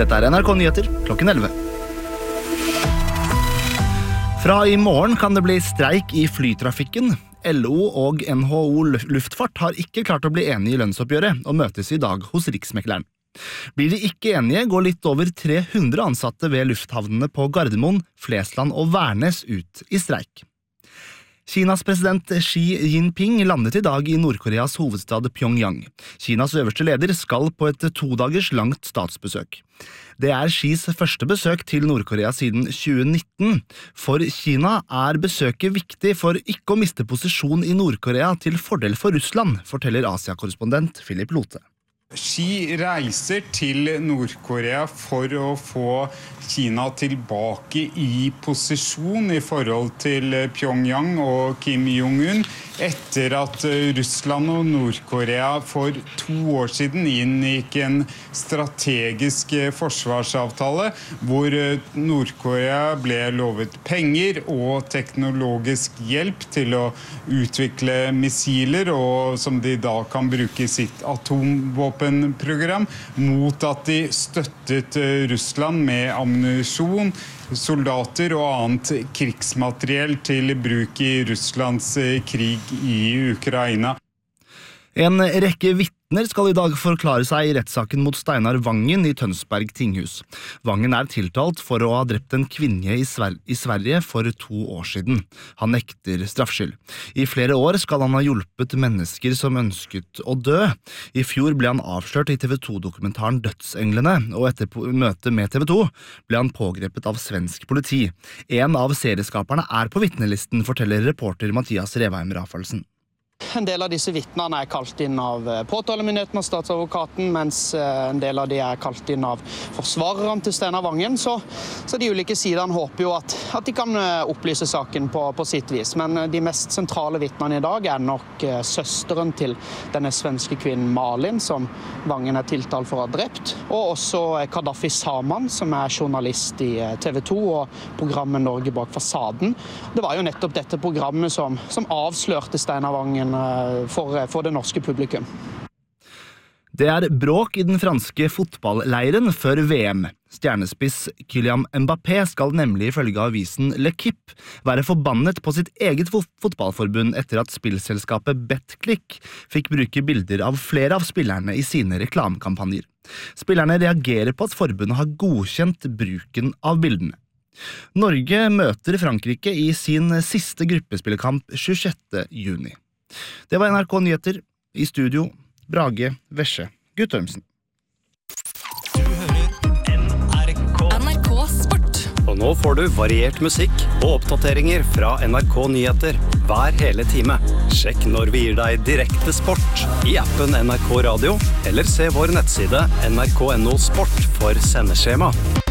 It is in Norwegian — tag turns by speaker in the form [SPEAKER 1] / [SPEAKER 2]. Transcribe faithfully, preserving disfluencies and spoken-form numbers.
[SPEAKER 1] Dette er N R K Nyheter klokken elleve. Fra i morgen kan det bli streik i flytrafikken. L O og N H O Luftfart har ikke klart å bli enige i lønnsoppgjøret og møtes i dag hos Riksmekleren. Blir de ikke enige, går litt over tre hundre ansatte ved lufthavnene på Gardermoen, Flesland og Værnes ut i streik. Kinas president Xi Jinping landet i dag i Nord-Koreas hovedstad Pyongyang. Kinas øverste leder skal på et todagers langt statsbesøk. Det er Xis første besøk til Nord-Korea siden tjue nitten. For Kina er besøket viktig for ikke å miste posisjon i Nord-Korea til fordel for Russland, forteller Asia-korrespondent Philip Lote.
[SPEAKER 2] Xi reiser til Nord-Korea for å få Kina tilbake i posisjon i forhold til Pyongyang og Kim Jong-un, etter at Russland og Nord-Korea for to år siden inngikk en strategisk forsvarsavtale, hvor Nord-Korea ble lovet penger og teknologisk hjelp til å utvikle missiler, og som de da kan bruke i sitt atomvåpenprogram, mot at de støttet Russland med ammunisjon, soldater og annet krigsmateriell til bruk i Russlands krig i Ukraina.
[SPEAKER 1] En rekke vitner skal i dag forklare seg i rettssaken mot Steinar Vangen i Tønsberg tinghus. Vangen er tiltalt for å ha drept en kvinne i, Sver- i Sverige for to år siden. Han nekter straffskyld. I flere år skal han ha hjulpet mennesker som ønsket å dø. I fjor ble han avslørt i T V to-dokumentaren Dødsenglene, og etter møtet med T V to ble han pågrepet av svensk politi. En av serieskaperne er på vitnelisten, forteller reporter Mathias Revheim Rafaelsen.
[SPEAKER 3] En del av disse vittnene er kalt inn av påtalemyndigheten og statsadvokaten, mens en del av de er kalt inn av forsvareren til Steinar Vangen. Så, så de ulike sidene håper jo at, at de kan opplyse saken på, på sitt vis. Men de mest sentrale vittnene i dag er nok søsteren til denne svenske kvinnen Malin, som Vangen er tiltalt for å ha drept, og også Kadafi Saman, som er journalist i T V to og programmet Norge bak fasaden. Det var jo nettopp dette programmet som, som avslørte Steinar Vangen For, for det norske publikum.
[SPEAKER 1] Det er bråk i den franske fotballleiren før V M. Stjernespiss Kylian Mbappé skal nemlig ifølge avisen L'Equipe være forbannet på sitt eget fotballforbund etter at spillselskapet BetClick fikk bruke bilder av flere av spillerne i sine reklamekampanjer. Spillerne reagerer på at forbundet har godkjent bruken av bildene. Norge møter Frankrike i sin siste gruppespillekamp tjuesjette juni. Det var N R K Nyheter. I studio, Brage Vesje Guttormsen.
[SPEAKER 4] Du hører N R K. N R K Sport. Og nå får du variert musikk og oppdateringer fra N R K Nyheter hver hele time. Sjekk når vi gir deg direkte sport i appen N R K Radio, eller se vår nettside N R K punktum no sport for sendeskjema.